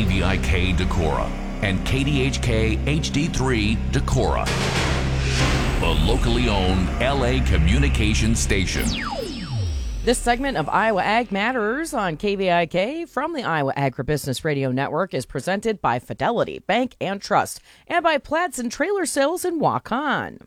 KVIK Decorah and KDHK HD3 Decorah, the locally owned LA communications station. This segment of Iowa Ag Matters on KVIK from the Iowa Agribusiness Radio Network is presented by Fidelity Bank and Trust and by Pladsen Trailer Sales in Waukon.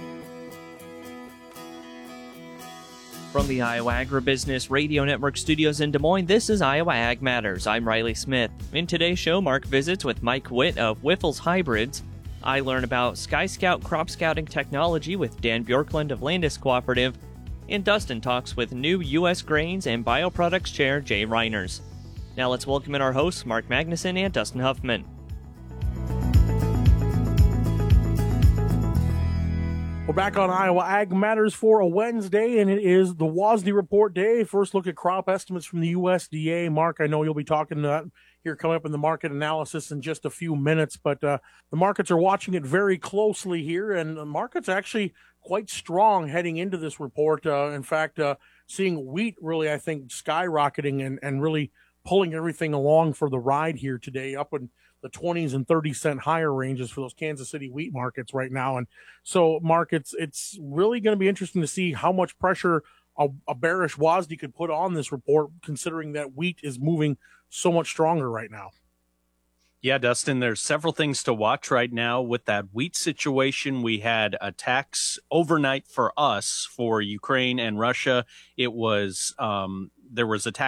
From the Iowa Agribusiness Radio Network studios in Des Moines, this is Iowa Ag Matters. I'm Riley Smith. In today's show, Mark visits with Mike Witt of Wyffels Hybrids. I learn about Sky Scout crop scouting technology with Dan Bjorklund of Landis Cooperative. And Dustin talks with new U.S. Grains and Bioproducts Chair Jay Reiners. Now let's welcome in our hosts, Mark Magnuson and Dustin Huffman. We're back on Iowa Ag Matters for a Wednesday, and it is the WASDE report day. First look at crop estimates from the USDA. Mark, I know you'll be talking here coming up in the market analysis in just a few minutes, but the markets are watching it very closely here, and the market's actually quite strong heading into this report. In fact, seeing wheat really, I think, skyrocketing and really pulling everything along for the ride here today, up in the 20s and 30-cent higher ranges for those Kansas City wheat markets right now. And so, Mark, it's really going to be interesting to see how much pressure a bearish WASDE could put on this report, considering that wheat is moving so much stronger right now. Yeah, Dustin, there's several things to watch right now with that wheat situation. We had attacks overnight for us for Ukraine and Russia. It was there was attacks